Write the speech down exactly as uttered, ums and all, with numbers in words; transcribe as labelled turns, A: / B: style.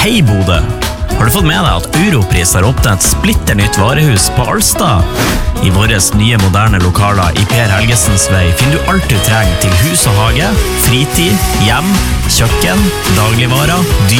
A: Hei Bodø! Har du fått med deg at Europris har åpnet et splitter nytt varehus på Alstad? I våres nye moderne lokaler i Per Helgesens vei finner du alt du trenger til hus og hage, fritid, hjem, kjøkken, dagligvarer, dyr